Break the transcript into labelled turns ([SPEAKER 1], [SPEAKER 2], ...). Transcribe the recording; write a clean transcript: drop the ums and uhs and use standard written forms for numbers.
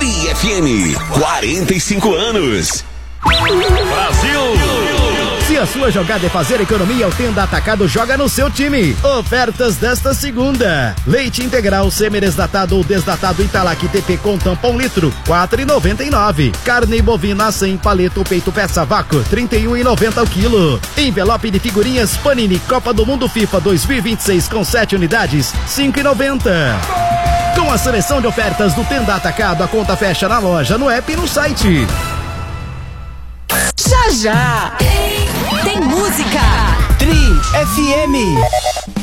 [SPEAKER 1] Tri FM, 45 anos. Brasil!
[SPEAKER 2] Se a sua jogada é fazer economia, o Tenda Atacado joga no seu time. Ofertas desta segunda: leite integral semi-desnatado ou desnatado Italac TP com tampão litro, R$4,99. Carne bovina sem paleta ou peito peça vácuo, R$31,90 o quilo. Envelope de figurinhas Panini Copa do Mundo FIFA 2026 com 7 unidades, R$5,90. Com a seleção de ofertas do Tenda Atacado, a conta fecha na loja, no app e no site.
[SPEAKER 3] Já já tem música. Tri FM.